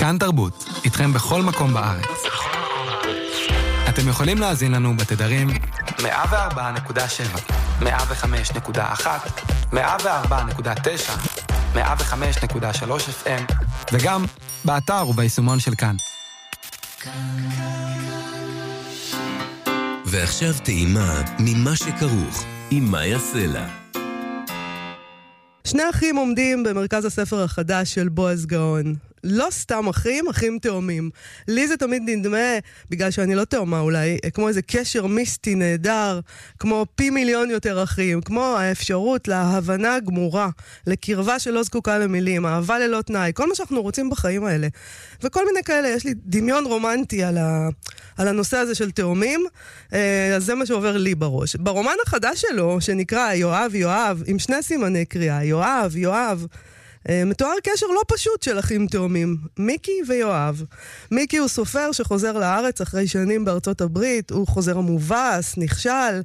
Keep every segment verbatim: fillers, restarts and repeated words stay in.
כאן תרבות, איתכם בכל מקום בארץ. אתם יכולים להאזין לנו בתדרים מאה וארבע נקודה שבע, מאה וחמש נקודה אחת, מאה וארבע נקודה תשע, מאה וחמש נקודה שלוש אף אם, וגם באתר וביישומון של כאן. ועכשיו טעימה ממה שכרוך עם מאיה סלע. שני אחים עומדים במרכז הספר החדש של בועז גאון. לא סתם אחים, אחים תאומים. לי זה תמיד נדמה, בגלל שאני לא תאומה אולי, כמו איזה קשר מיסטי נהדר, כמו פי מיליון יותר אחים, כמו האפשרות להבנה גמורה, לקרבה שלא זקוקה למילים, אהבה ללא תנאי, כל מה שאנחנו רוצים בחיים האלה. וכל מיני כאלה, יש לי דמיון רומנטי על, ה, על הנושא הזה של תאומים, אז זה מה שעובר לי בראש. ברומן החדש שלו, שנקרא יואב יואב, עם שני סימני קריאה, יואב יואב, מתואר קשר לא פשוט של אחים תאומים, מיקי ויואב. מיקי הוא סופר שחוזר לארץ אחרי שנים בארצות הברית, הוא חוזר מובס, נכשל,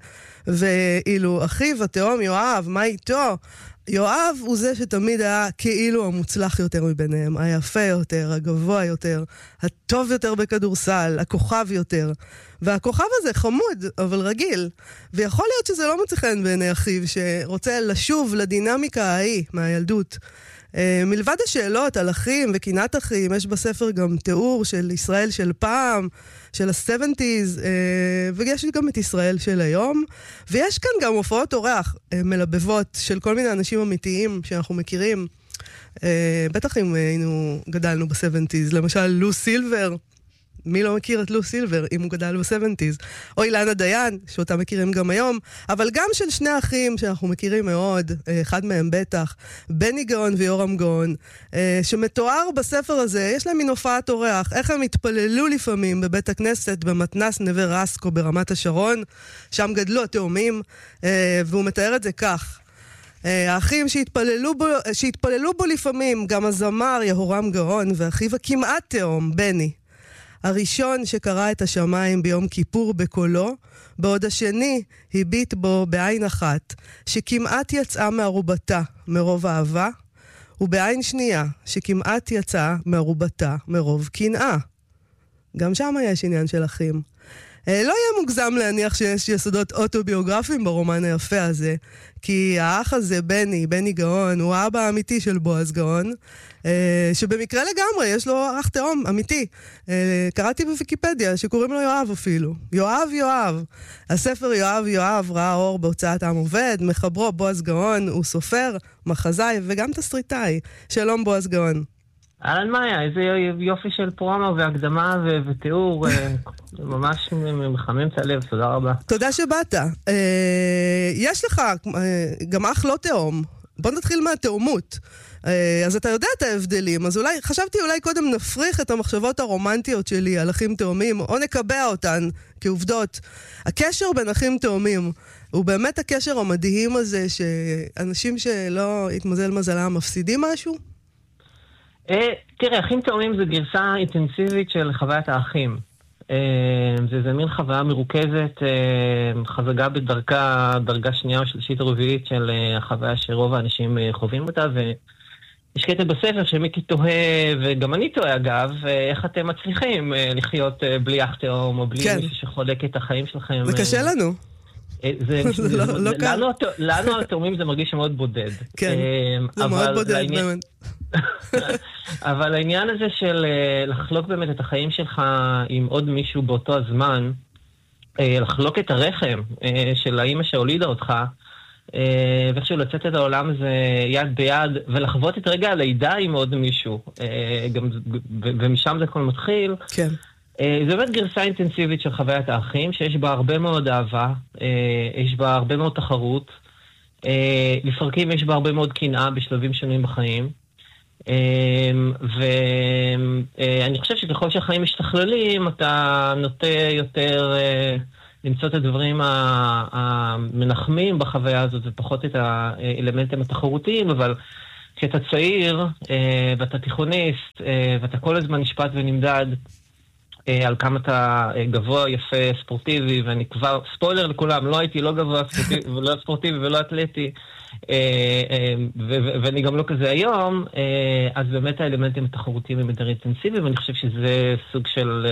ואילו אחיו התאום יואב, מה איתו? יואב הוא זה שתמיד היה כאילו המוצלח יותר מביניהם, היפה יותר, הגבוה יותר, הטוב יותר בכדורסל, הכוכב יותר. והכוכב הזה חמוד, אבל רגיל. ויכול להיות שזה לא מצא חן בעיני אחיו, שרוצה לשוב לדינמיקה ההיא מהילדות. Uh, מלבד השאלות על אחים וקינת אחים, יש בספר גם תיאור של ישראל של פעם, של ה-שבעים, uh, ויש גם את ישראל של היום, ויש כאן גם הופעות אורח uh, מלבבות של כל מיני אנשים אמיתיים שאנחנו מכירים. Uh, בטח אם היינו גדלנו ב-שבעים, למשל לו סילבר, מי לא מכיר את לו סילבר, אם הוא גדל ב-שבעים? או אילנה דיין, שאותה מכירים גם היום, אבל גם של שני אחים שאנחנו מכירים מאוד, אחד מהם בטח, בני גאון ויורם גאון, שמתואר בספר הזה, יש להם מין הופעת אורח, איך הם התפללו לפעמים בבית הכנסת, במתנס נווה רסקו ברמת השרון, שם גדלו התאומים, והוא מתאר את זה כך. האחים שהתפללו בו, שהתפללו בו לפעמים, גם הזמר יהורם גאון, ואחיו הכמעט תאום, בני. הראשון שקרא את השמיים ביום כיפור בקולו, בעוד השני הביט בו בעין אחת, שכמעט יצאה מערובתה מרוב אהבה, ובעין שנייה, שכמעט יצאה מערובתה מרוב קנאה. גם שם יש עניין של אחים. לא יהיה מוגזם להניח שיש יסודות אוטוביוגרפיים ברומן היפה הזה, כי האח הזה, בני, בני גאון, הוא האבא האמיתי של בועז גאון, שבמקרה לגמרי יש לו אח תאום אמיתי. קראתי בוויקיפדיה שקוראים לו יואב אפילו. יואב יואב. הספר יואב יואב ראה אור בהוצאת עם עובד, מחברו בועז גאון, הוא סופר, מחזאי וגם תסריטאי. שלום בועז גאון. אהלן מאיה, איזה יופי של פרומו והקדמה ו- ותיאור, ממש מחמם את הלב, תודה רבה. תודה שבאת. יש לך גם אח לא תאום, בוא נתחיל מהתאומות. אז אתה יודע את ההבדלים, אז אולי, חשבתי אולי קודם נפריך את המחשבות הרומנטיות שלי על אחים תאומים, או נקבע אותן כעובדות. הקשר בין אחים תאומים הוא באמת הקשר המדהים הזה, שאנשים שלא התמזל מזלם מפסידים משהו? תראה, אחים תאומים זה גרסה אינטנסיבית של חוויית האחים. זה זה מין חוויה מרוכזת, חזגה בדרכה, דרגה שנייה או שלישית רביעית של החוויה שרוב האנשים חווים אותה, ויש קטע בספר שמיקי תוהה, וגם אני תוהה אגב, איך אתם מצליחים לחיות בלי אח תאום, או בלי כן. מישהו שחולק את החיים שלכם. זה קשה לנו. זה, זה, לא, לא לנו, לנו התאומים זה מרגיש מאוד בודד. כן, זה מאוד בודד לעניין, באמת. אבל העניין הזה של לחלוק באמת את החיים שלך עם עוד מישהו באותו הזמן, לחלוק את הרחם של האמא שהולידה אותך, ואיכשהו לצאת את העולם הזה יד ביד, ולחוות את רגע הלידה עם עוד מישהו, גם, ומשם זה כל מתחיל. כן. זה באמת גרסה אינטנסיבית של חוויית האחים, שיש בה הרבה מאוד אהבה, יש בה הרבה מאוד תחרות, לפרקים יש בה הרבה מאוד קנאה בשלבים שונים בחיים, ואני חושב שככל שהחיים משתכללים, אתה נוטה יותר למצוא את הדברים המנחמים בחוויה הזאת, ופחות את האלמנטים התחרותיים, אבל כשאתה צעיר, ואתה תיכוניסט, ואתה כל הזמן נשפט ונמדד, על כמה אתה גבוה, יפה, ספורטיבי, ואני כבר, ספוילר לכולם, לא הייתי לא גבוה ספורטיבי, ולא ספורטיבי ולא אתלטי, ואני גם לא כזה היום, אז באמת האלמנטים התחרותיים הם יותר אינטנסיביים, ואני חושב שזה סוג של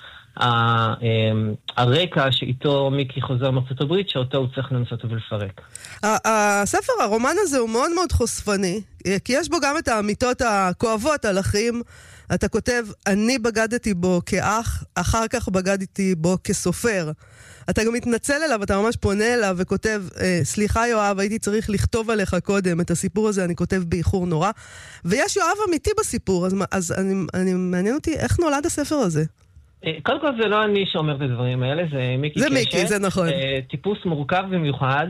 הרקע שאיתו מיקי חוזר מארצות הברית, שאותו הוא צריך לנסות ולפרק. הספר, הרומן הזה הוא מאוד מאוד חושפני, כי יש בו גם את האמיתות הכואבות על אחים. אתה כותב, אני בגדתי בו כאח, אחר כך בגדתי בו כסופר. אתה גם מתנצל אליו, אתה ממש פונה אליו וכותב, סליחה יואב, הייתי צריך לכתוב עליך קודם, את הסיפור הזה אני כותב באיחור נורא. ויש יואב אמיתי בסיפור, אז, אז אני, אני, מעניין אותי איך נולד הספר הזה. קודם כל זה לא אני שאומר את הדברים האלה, זה מיקי קשת. זה מיקי, זה נכון. טיפוס מורכב במיוחד,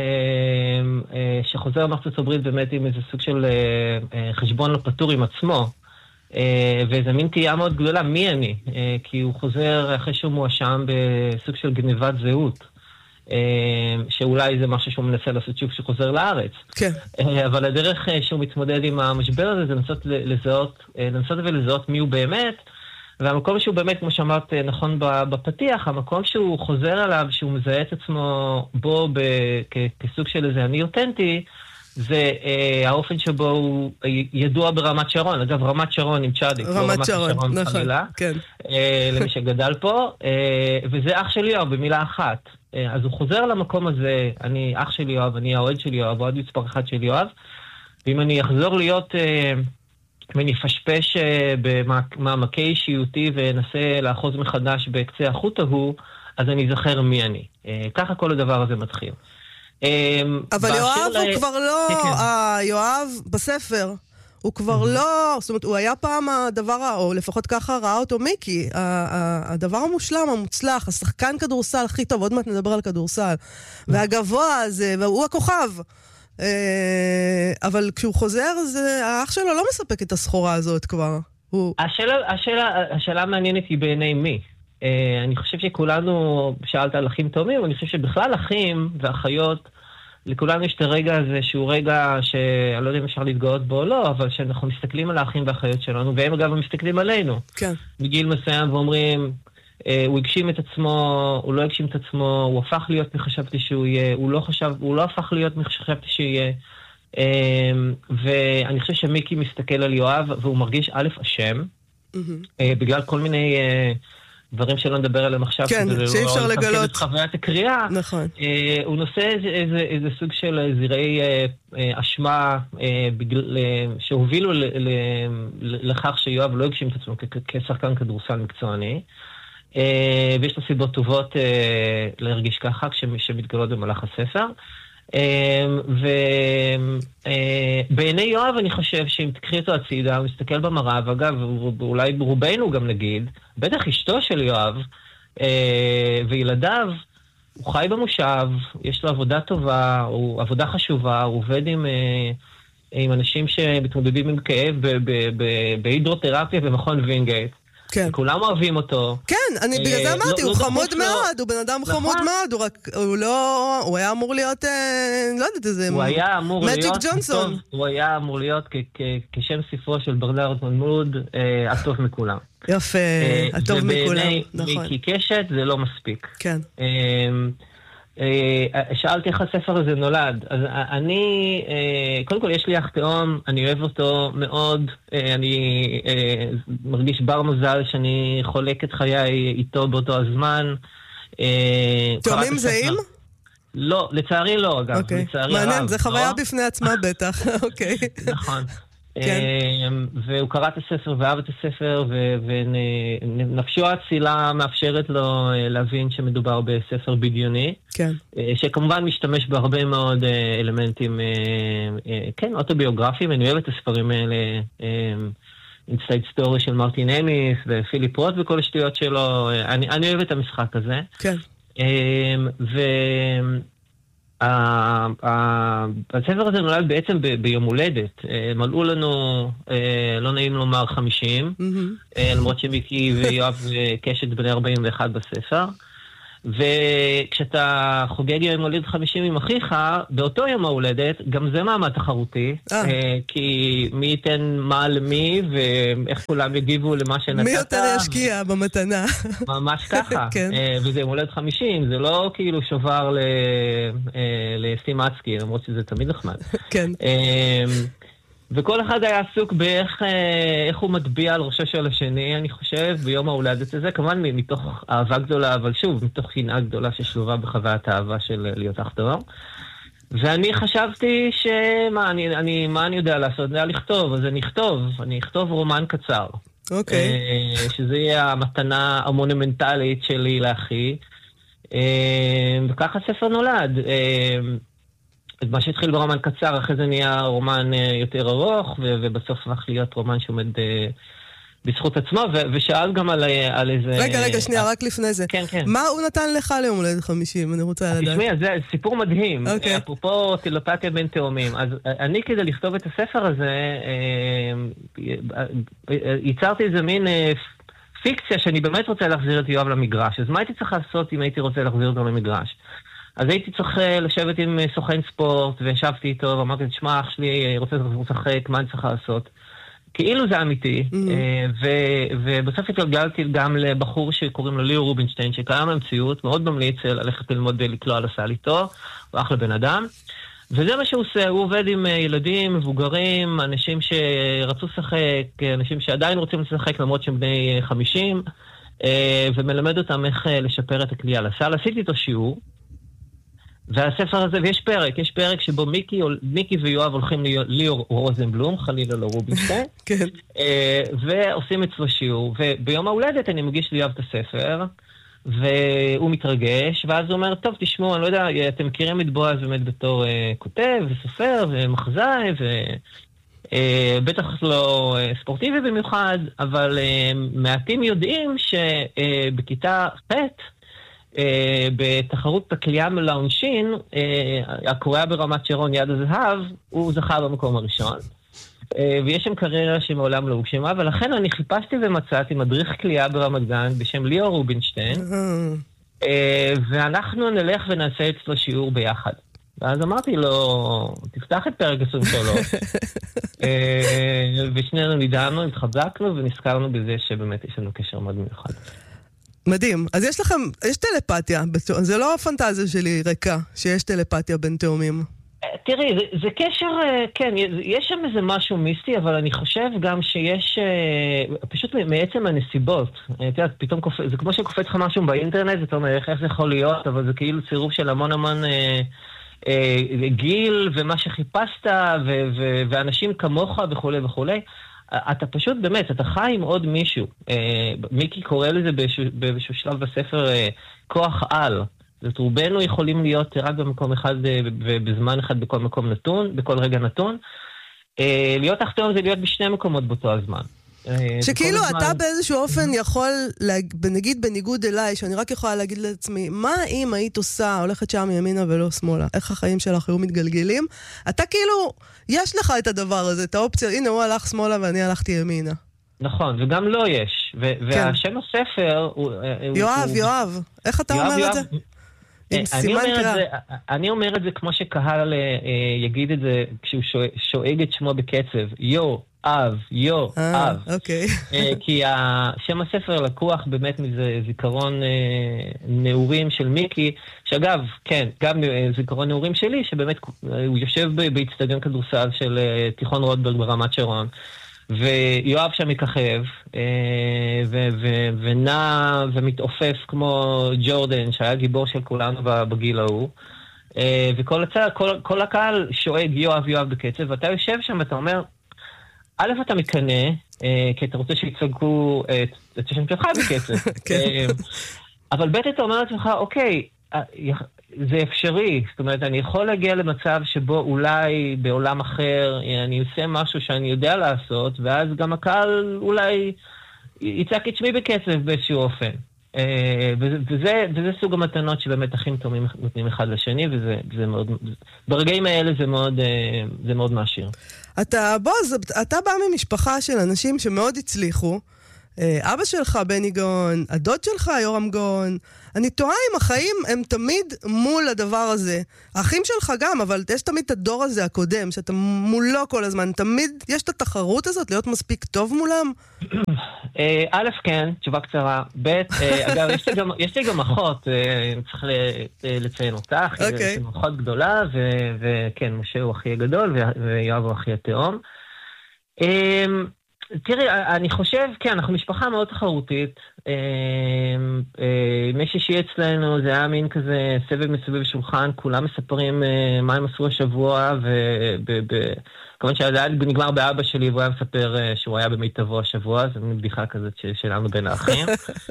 שחוזר מארצות הברית באמת עם איזה סוג של חשבון לא פתור עם עצמו. ואיזה מין תהייה מאוד גדולה, מי אני? כי הוא חוזר אחרי שהוא מואשם בסוג של גניבת זהות, שאולי זה משהו שהוא מנסה לעשות שוב שחוזר לארץ. כן. אבל הדרך שהוא מתמודד עם המשבר הזה זה לנסות לזהות, לנסות ולזהות מי הוא באמת, והמקום שהוא באמת, כמו שאמרת נכון בפתיח, המקום שהוא חוזר עליו, שהוא מזהה את עצמו בו כסוג של איזה אני אותנטי, זה אה, האופן שבו הוא ידוע ברמת שרון. אגב, רמת שרון עם צ'אדיק. רמת, רמת שרון, שרון נכון, חמילה, כן. אה, למי שגדל פה. אה, וזה אח של יואב, במילה אחת. אה, אז הוא חוזר למקום הזה, אני אח של יואב, אני האוהד של יואב, האוהד מספר אחד של יואב. ואם אני אחזור להיות, אה, אם אני אפשפש אה, במעמקי אישיותי ואנסה לאחוז מחדש בקצה החוט ההוא, אז אני זכר מי אני. אה, ככה כל הדבר הזה מתחיל. אבל יואב הוא כבר לא, יואב בספר, הוא כבר לא, זאת אומרת, הוא היה פעם הדבר, או לפחות ככה ראה אותו מיקי, הדבר המושלם, המוצלח, השחקן כדורסל הכי טוב, עוד מעט נדבר על כדורסל, והגבוה הזה, והוא הכוכב. אבל כשהוא חוזר, האח שלו לא מספק את הסחורה הזאת כבר. השאלה מעניינת היא בעיני מי. Uh, אני חושב שכולנו, שאלת על אחים תאומים, אני חושב שבכלל אחים ואחיות, לכולנו יש את הרגע הזה שהוא רגע שאני לא יודע אם אפשר להתגאות בו או לא, אבל שאנחנו מסתכלים על האחים והאחיות שלנו, והם אגב מסתכלים עלינו. כן. בגיל מסוים ואומרים, uh, הוא הגשים את עצמו, הוא לא הגשים את עצמו, הוא הפך להיות מחשבתי שהוא יהיה, הוא לא חשב, הוא לא הפך להיות מחשבתי שיהיה. Uh, ואני חושב שמיקי מסתכל על יואב, והוא מרגיש א' אשם, mm-hmm. uh, בגלל כל מיני... Uh, דברים שלא נדבר עליהם עכשיו, כן, שאי אפשר לגלות. את חוויית הקריאה, נכון. אה, הוא נושא איזה, איזה, איזה סוג של זירי אה, אה, אשמה אה, בגל, אה, שהובילו ל, ל, לכך שיואב לא הגשים את עצמו כ- כשחקן כדורסל מקצועני, אה, ויש לו סיבות טובות אה, להרגיש ככה כשמתגלות במהלך הספר. ובעיני יואב אני חושב שאם תקחי אותו הצידה, הוא מסתכל במראה, ואגב, אולי ברובנו גם נגיד, בטח אשתו של יואב וילדיו, הוא חי במושב, יש לו עבודה טובה, הוא עבודה חשובה, הוא עובד עם, עם אנשים שמתמודדים עם כאב בהידרותרפיה במכון וינגייט. כן. כולם אוהבים אותו. כן, אני בגלל זה אמרתי, הוא חמוד מאוד, הוא בן אדם חמוד מאוד, הוא רק, הוא לא, הוא היה אמור להיות, לא יודעת איזה, הוא היה אמור להיות, מג'יק ג'ונסון. הוא היה אמור להיות כשם ספרו של ברנרד מנמוד, הטוב מכולם. יפה, הטוב מכולם, נכון. ומיקי קשת זה לא מספיק. כן. שאלתי איך הספר הזה נולד. אז אני, קודם כל יש לי אח תאום, אני אוהב אותו מאוד, אני מרגיש בר מזל שאני חולק את חיי איתו באותו הזמן. תאומים זהים? לא, לצערי לא, אגב. מעניין, זה חוויה בפני עצמה בטח. אוקיי. נכון. והוא קרא את הספר ואהב את הספר, ונפשו האצילה מאפשרת לו להבין שמדובר בספר בדיוני, שכמובן משתמש בהרבה מאוד אלמנטים, כן, אוטוביוגרפיים. אני אוהב את הספרים האלה, אינסייד סטורי של מרטין אמיס ופיליפ רוט וכל השטויות שלו. אני אוהב את המשחק הזה. כן. ו... הספר הזה נולד בעצם ביום הולדת. מלאו לנו, לא נעים לומר, חמישים, למרות שמיקי ויואב קשת בני ארבעים ואחת בספר. וכשאתה חוגג יום הולדת חמישים עם אחיך, באותו יום ההולדת, גם זה מעמד תחרותי, כי מי ייתן מה למי, ואיך כולם יגיבו למה שנתת. מי יותר ישקיע במתנה. ממש ככה. וזה יום הולדת חמישים, זה לא כאילו שובר לסטימצקי, למרות שזה תמיד נחמד. כן. וכל אחד היה עסוק באיך איך הוא מטביע על ראשו של השני, אני חושב, ביום ההולדת הזה, כמובן מתוך אהבה גדולה, אבל שוב, מתוך קנאה גדולה ששלובה בחוויית האהבה של להיות אח תאום. ואני חשבתי שמה אני, אני, מה אני יודע לעשות? זה היה לכתוב, אז אני אכתוב, אני אכתוב רומן קצר. אוקיי. שזה יהיה המתנה המונומנטלית שלי לאחי. וככה הספר נולד. מה שהתחיל ברומן קצר, אחרי זה נהיה רומן יותר ארוך, ובסוף הפך להיות רומן שעומד בזכות עצמו, ושאל גם על איזה... רגע, רגע, שנייה, רק לפני זה. כן, כן. מה הוא נתן לך ליום הולדת חמישים? אני רוצה לדעת. תשמעי, זה סיפור מדהים. אפרופו טלפתיה בין תאומים. אז אני כדי לכתוב את הספר הזה, ייצרתי איזה מין פיקציה שאני באמת רוצה להחזיר את יואב למגרש. אז מה הייתי צריך לעשות אם הייתי רוצה להחזיר אותו למגרש? אז הייתי צריך לשבת עם סוכן ספורט, וישבתי איתו, ואמרתי, תשמע, אח שלי, רוצה לשחק, מה אני צריך לעשות? כאילו זה אמיתי, ובסוף התגלגלתי גם לבחור שקוראים לו ליאור רובינשטיין, שקיים למציאות, מאוד ממליץ ללכת ללמוד לקלוע על הסל איתו, הוא אחלה בן אדם, וזה מה שהוא עושה, הוא עובד עם ילדים, מבוגרים, אנשים שרצו לשחק, אנשים שעדיין רוצים לשחק למרות שהם בני חמישים, ומלמד אותם איך לשפר את הקליעה על הסל. עשיתי איתו שיעור, והספר הזה, ויש פרק, יש פרק שבו מיקי, מיקי ויואב הולכים ליאור רוזנבלום, חלילה לא רובינשטיין, כן. ועושים אצלו שיעור, וביום ההולדת אני מגיש ליואב את הספר, והוא מתרגש, ואז הוא אומר, טוב, תשמעו, אני לא יודע, אתם מכירים את בועז באמת בתור כותב, וסופר, ומחזאי, ובטח לא ספורטיבי במיוחד, אבל מעטים יודעים שבכיתה ח' Uh, בתחרות הקליעה מלאונשין, uh, הקוריאה ברמת שרון יד הזהב, הוא זכה במקום הראשון. Uh, ויש שם קריירה שמעולם לא הוגשמה, ולכן אני חיפשתי ומצאתי מדריך קליעה ברמת גן בשם ליאור רובינשטיין, uh, ואנחנו נלך ונעשה אצלו שיעור ביחד. ואז אמרתי לו, תפתח את פרק עשרים ושלוש. uh, ושנינו נדענו, התחזקנו ונזכרנו בזה שבאמת יש לנו קשר מאוד מיוחד. מדהים. אז יש לכם, יש טלפתיה, זה לא הפנטזיה שלי ריקה, שיש טלפתיה בין תאומים. תראי, זה, זה קשר, כן, יש שם איזה משהו מיסטי, אבל אני חושב גם שיש, פשוט מעצם הנסיבות, את יודעת, פתאום קופ... זה כמו שקופץ לך משהו באינטרנט, זאת אומרת, איך זה יכול להיות, אבל זה כאילו צירוף של המון המון אה, אה, גיל, ומה שחיפשת, ו- ו- ואנשים כמוך וכו' וכו'. אתה פשוט באמת, אתה חי עם עוד מישהו. מיקי קורא לזה באיזשהו שלב בספר כוח על. זאת רובנו יכולים להיות רק במקום אחד ובזמן אחד בכל מקום נתון, בכל רגע נתון. להיות אח תאום זה להיות בשני מקומות באותו הזמן. שכאילו אתה באיזשהו אופן יכול, נגיד בניגוד אליי, שאני רק יכולה להגיד לעצמי, מה אם היית עושה, הולכת שם ימינה ולא שמאלה? איך החיים שלך היו מתגלגלים? אתה כאילו, יש לך את הדבר הזה, את האופציה, הנה הוא הלך שמאלה ואני הלכתי ימינה. נכון, וגם לא יש. והשם הספר הוא... יואב, יואב, איך אתה אומר את זה? אני אומר את זה כמו שקהל יגיד את זה כשהוא שואג את שמו בקצב, יו, אב, יו, אב. אוקיי. כי שם הספר לקוח באמת מזה זיכרון נעורים של מיקי, שאגב, כן, גם זיכרון נעורים שלי, שבאמת הוא יושב באצטדיון כדורסל של תיכון רוטברג ברמת שרון, ויואב שם מככב, ונע ומתעופף כמו ג'ורדן, שהיה גיבור של כולנו בגיל ההוא, וכל הצעה, כל הקהל שואג יואב, יואב בקצב, ואתה יושב שם ואתה אומר, א' אתה מקנה, כי אתה רוצה שיצגו את השם שלך בקצב. אבל ב' אתה אומר לעצמך, אוקיי, זה אפשרי. זאת אומרת, אני יכול להגיע למצב שבו אולי בעולם אחר אני עושה משהו שאני יודע לעשות, ואז גם הקהל אולי יצעק את שמי בקצב באיזשהו אופן. וזה, וזה סוג המתנות שבאמת אחים תאומים נותנים אחד לשני, וזה, זה מאוד, ברגעים האלה זה מאוד, זה מאוד מעשיר. אתה, בוז, אתה בא ממשפחה של אנשים שמאוד הצליחו, אבא שלך, בני גאון, הדוד שלך, יורם גאון. אני תוהה אם החיים הם תמיד מול הדבר הזה. האחים שלך גם, אבל יש תמיד את הדור הזה הקודם, שאתה מולו כל הזמן. תמיד יש את התחרות הזאת, להיות מספיק טוב מולם? א', כן, תשובה קצרה. ב', אגב, יש לי גם אחות, צריך לציין אותך. יש לי אחות גדולה, וכן, משה הוא אחי הגדול, ויואב הוא אחי התאום. תראי, אני חושב, כן, אנחנו משפחה מאוד תחרותית. מי שישי אצלנו, זה היה מין כזה סבב מסביב שולחן, כולם מספרים מה הם עשו השבוע, וכמובן שזה היה נגמר באבא שלי, והוא היה מספר שהוא היה במיטבו השבוע, זו מין בדיחה כזאת שלנו בין האחים.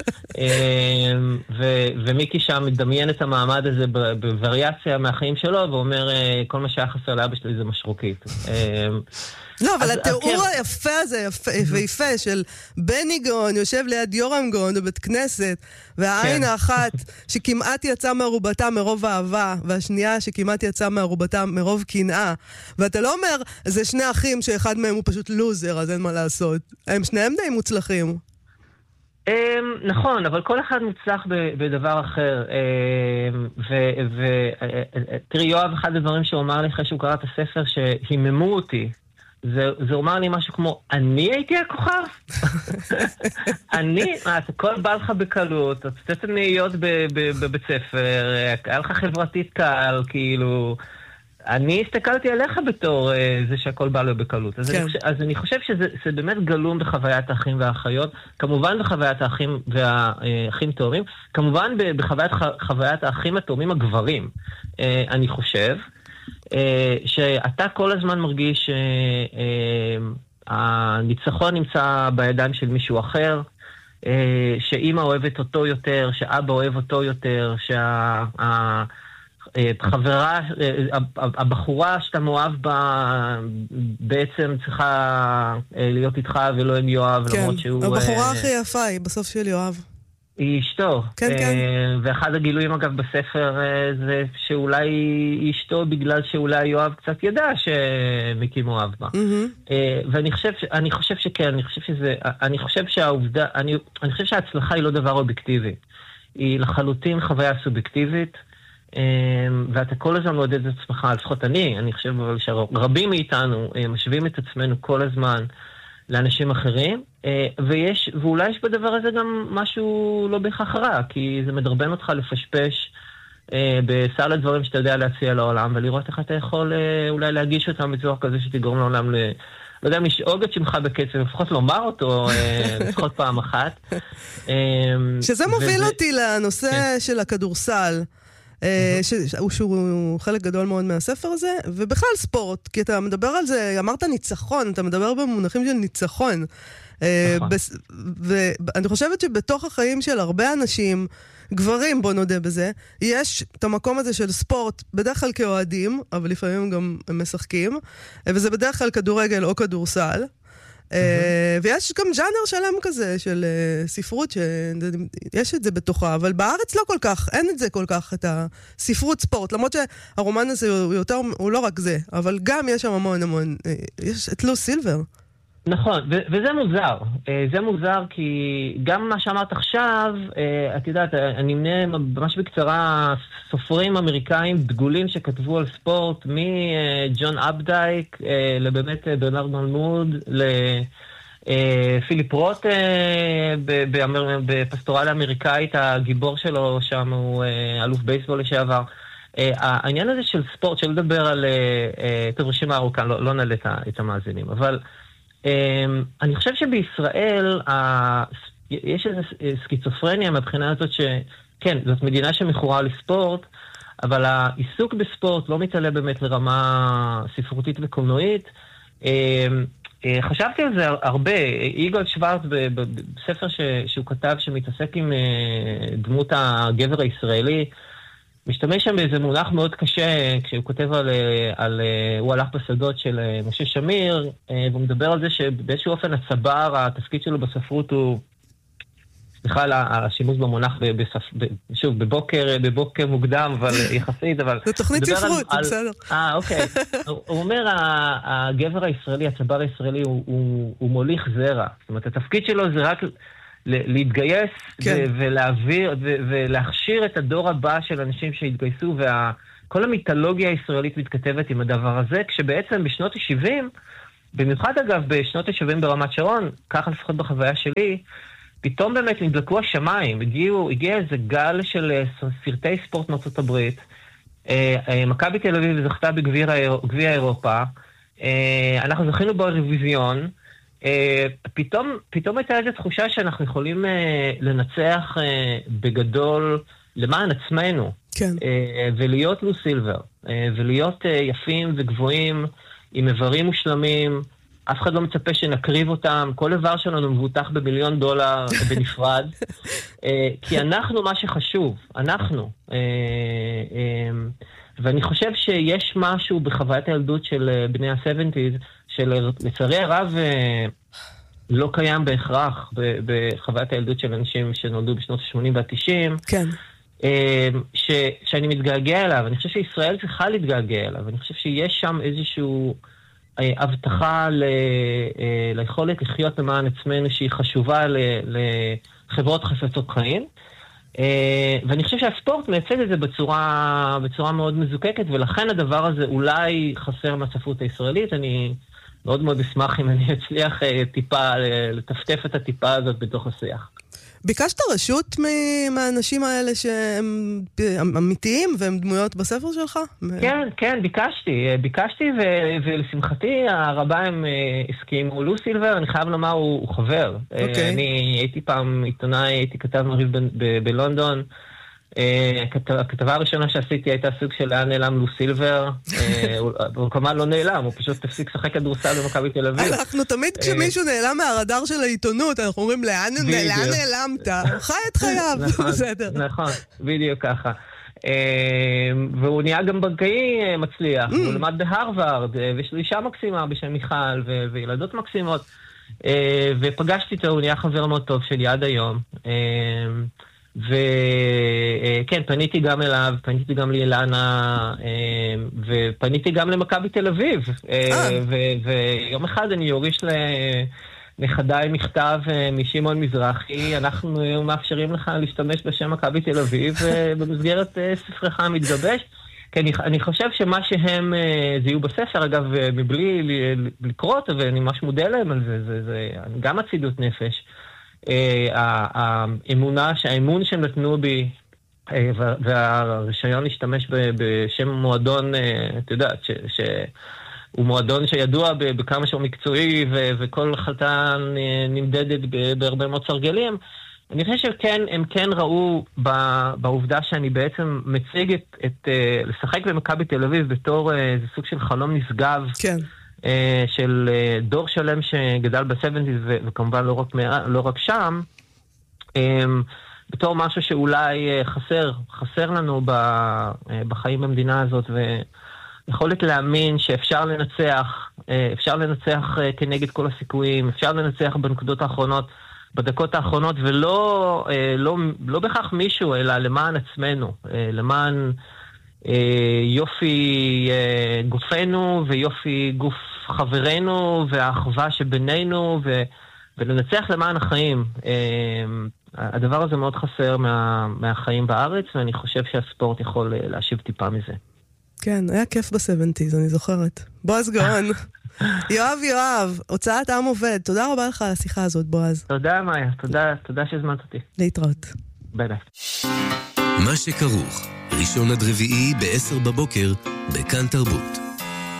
ומיקי שם מדמיין את המעמד הזה בווריאציה מהחיים שלו, ואומר, כל מה שהיה חסר לאבא שלי זה משרוקית. לא, אבל התיאור היפה הזה, ויפה, של בני גאון יושב ליד יורם גאון בבית כנסת, והעין האחת שכמעט יצאה מערובתה מרוב אהבה, והשנייה שכמעט יצאה מערובתה מרוב קנאה, ואתה לא אומר, זה שני אחים שאחד מהם הוא פשוט לוזר, אז אין מה לעשות. הם שניהם די מוצלחים. נכון, אבל כל אחד מוצלח בדבר אחר. ותראי, יואב, אחד הדברים שהוא אמר לי אחרי שהוא קרא את הספר, שהיממו אותי, זה, זה אומר לי משהו כמו, אני הייתי הכוכב? אני, מה, הכל בא לך בקלות, אתה תצטט נהיות בבית ספר, היה לך חברתית קל, כאילו, אני הסתכלתי עליך בתור זה שהכל בא לו בקלות. אז, כן. אני, חושב, אז אני חושב שזה זה באמת גלום בחוויית האחים והאחיות, כמובן בחוויית האחים והאחים תאומים, כמובן בחוויית חוויית האחים התאומים הגברים, אני חושב. שאתה כל הזמן מרגיש שהניצחון נמצא בידיים של מישהו אחר, שאמא אוהבת אותו יותר, שאבא אוהב אותו יותר, שהחברה, הבחורה שאתה מאוהב בה בעצם צריכה להיות איתך ולא עם יואב, למרות שהוא... הבחורה הכי יפה היא בסוף של יואב. היא אשתו. כן, כן. ואחד הגילויים, אגב, בספר זה שאולי היא אשתו בגלל שאולי יואב קצת ידע שמיקי מאוהב בה. ואני חושב, אני חושב שכן, אני חושב שזה, אני חושב שהעובדה, אני, אני חושב שההצלחה היא לא דבר אובייקטיבי. היא לחלוטין חוויה סובייקטיבית, ואתה כל הזמן מעודד את עצמך, לפחות אני, אני חושב שרבים מאיתנו משווים את עצמנו כל הזמן לאנשים אחרים, ויש, ואולי יש בדבר הזה גם משהו לא בהכרח רע, כי זה מדרבן אותך לפשפש בסל הדברים שאתה יודע להציע לעולם, ולראות איך אתה יכול אולי להגיש אותם בצורה כזה שתגרום לעולם, ל... לא יודע, משאוג את שמך בקצב, לפחות לומר אותו לפחות פעם אחת. שזה מוביל אותי לנושא של הכדורסל, שהוא חלק גדול מאוד מהספר הזה, ובכלל ספורט, כי אתה מדבר על זה, אמרת ניצחון, אתה מדבר במונחים של ניצחון. ואני חושבת שבתוך החיים של הרבה אנשים, גברים, בוא נודה בזה, יש את המקום הזה של ספורט, בדרך כלל כאוהדים, אבל לפעמים גם הם משחקים, וזה בדרך כלל כדורגל או כדורסל, ויש גם ז'אנר שלם כזה של ספרות שיש את זה בתוכה, אבל בארץ לא כל כך, אין את זה כל כך, את הספרות ספורט, למרות שהרומן הזה הוא יותר, הוא לא רק זה, אבל גם יש שם המון המון, יש את לוס סילבר. נכון, וזה מוזר. זה מוזר כי גם מה שאמרת עכשיו, את יודעת, אני אמנה ממש בקצרה סופרים אמריקאים דגולים שכתבו על ספורט, מג'ון אפדייק לבאמת ברנרד מלמוד, לפיליפ רוט בפסטורל האמריקאית, הגיבור שלו שם הוא אלוף בייסבול לשעבר. העניין הזה של ספורט, של לדבר על תרשימה ארוכה, לא נעלה את המאזינים, אבל אני חושב שבישראל יש איזו סקיצופרניה מבחינה הזאת שכן, זאת מדינה שמכורה לספורט, אבל העיסוק בספורט לא מתעלה באמת לרמה ספרותית וקולנועית. חשבתי על זה הרבה. יגאל שוורץ בספר שהוא כתב שמתעסק עם דמות הגבר הישראלי, משתמש שם באיזה מונח מאוד קשה, כשהוא כותב על, על הוא הלך בשדות של משה שמיר, והוא מדבר על זה שבאיזשהו אופן הצבר, התפקיד שלו בספרות הוא, סליחה על השימוש במונח, בספ, שוב, בבוקר, בבוקר מוקדם, אבל יחסית, אבל... זה תוכנית ספרות, זה בסדר. אה, אוקיי. הוא אומר, הגבר הישראלי, הצבר הישראלי, הוא, הוא, הוא מוליך זרע. זאת אומרת, התפקיד שלו זה רק... להתגייס כן. ו- ולהעביר, ו- ולהכשיר את הדור הבא של אנשים שהתגייסו, וכל המיתולוגיה הישראלית מתכתבת עם הדבר הזה, כשבעצם בשנות ה-שבעים, במיוחד אגב בשנות ה-שבעים ברמת שרון, ככה לפחות בחוויה שלי, פתאום באמת נדלקו השמיים, הגיעו, הגיע איזה גל של סרטי ספורט מארצות הברית, מכבי תל אביב זכתה בגביע אירופה, אנחנו זכינו באירוויזיון, פתאום, פתאום הייתה איזו תחושה שאנחנו יכולים לנצח בגדול למען עצמנו, כן. ולהיות לו סילבר, ולהיות יפים וגבוהים, עם איברים מושלמים, אף אחד לא מצפה שנקריב אותם, כל איבר שלנו מבוטח במיליון דולר בנפרד, כי אנחנו מה שחשוב, אנחנו. ואני חושב שיש משהו בחוויית הילדות של בני ה-שבעים, שלצערי הרב לא קיים בהכרח בחוויית הילדות של אנשים שנולדו בשנות ה-שמונים וה-תשעים. כן. ש, שאני מתגעגע אליו, אני חושב שישראל צריכה להתגעגע אליו, אני חושב שיש שם איזשהו אה, הבטחה ל, אה, ליכולת לחיות למען עצמנו שהיא חשובה ל, לחברות חפצות חיים, אה, ואני חושב שהספורט מייצג את זה בצורה, בצורה מאוד מזוקקת, ולכן הדבר הזה אולי חסר מהספרות הישראלית. אני מאוד מאוד אשמח אם אני אצליח אה, טיפה, לטפטף את הטיפה הזאת בתוך השיח. ביקשת רשות מהאנשים האלה שהם אמיתיים והם דמויות בספר שלך? כן, כן, ביקשתי. ביקשתי ו- ולשמחתי הרבה הם הסכימו. לו סילבר, אני חייב לומר, הוא, הוא חבר. Okay. אני הייתי פעם עיתונאי, הייתי כתב מריב ב- ב- בלונדון. הכתבה הראשונה שעשיתי הייתה סוג של לאן נעלם לו סילבר, הוא כמובן לא נעלם, הוא פשוט תפסיק לשחק כדורסל במכבי תל אביב. אנחנו תמיד כשמישהו נעלם מהרדאר של העיתונות, אנחנו אומרים לאן נעלמת, חי את חייו, בסדר. נכון, בדיוק ככה. והוא נהיה גם בנקאי מצליח, הוא למד בהרווארד, ויש לי אישה מקסימה בשם מיכל, וילדות מקסימות, ופגשתי אותו, הוא נהיה חבר מאוד טוב שלי עד היום. וכן, פניתי גם אליו, פניתי גם לאילנה, ופניתי גם למכבי תל אביב, ויום אחד אני יוריש לנכדיי מכתב משמעון מזרחי, אנחנו מאפשרים לך להשתמש בשם מכבי תל אביב במסגרת ספרך המתגבש, כי אני, אני חושב שמה שהם זיהו בספר, אגב, מבלי לקרוא אותו, ואני ממש מודה להם על זה, זה, זה גם הצידות נפש, האמונה, שהאמון שהם נתנו בי, והרישיון להשתמש בשם מועדון, אתה יודע, שהוא מועדון שידוע בכמה שהוא מקצועי, וכל החלטה נמדדת בהרבה מאוד סרגלים, אני חושב שכן, הם כן ראו בעובדה שאני בעצם מציג את, את לשחק במכבי תל אביב בתור איזה סוג של חלום נשגב. כן. של דור שלם שגדל ב-שבעים וכמובן לא רק, לא רק שם, בתור משהו שאולי חסר, חסר לנו בחיים במדינה הזאת, ויכולת להאמין שאפשר לנצח, אפשר לנצח כנגד כל הסיכויים, אפשר לנצח בנקודות האחרונות, בדקות האחרונות, ולא לא, לא בכך מישהו, אלא למען עצמנו, למען יופי גופנו ויופי גוף חברינו והאחווה שבינינו ו... ולנצח למען החיים. הדבר הזה מאוד חסר מה... מהחיים בארץ, ואני חושב שהספורט יכול להשיב טיפה מזה. כן, היה כיף ב-שבעים, אני זוכרת. בועז גאון. יואב יואב, הוצאת עם עובד. תודה רבה לך על השיחה הזאת, בועז. תודה, מאיה. תודה, תודה שהזמנת אותי. להתראות. ביי ביי. מה שכרוך, ראשון עד רביעי ב-עשר בבוקר, בכאן תרבות.